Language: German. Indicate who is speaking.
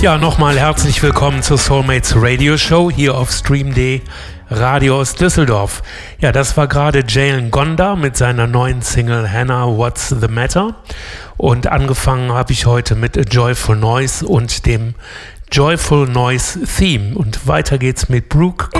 Speaker 1: Ja, nochmal herzlich willkommen zur Soulmates Radio Show hier auf Stream.de Radio aus Düsseldorf. Ja, das war gerade Jalen Gonda mit seiner neuen Single Hannah, What's the Matter? Und angefangen habe ich heute mit A Joyful Noise und dem Joyful Noise Theme. Und weiter geht's mit Brooke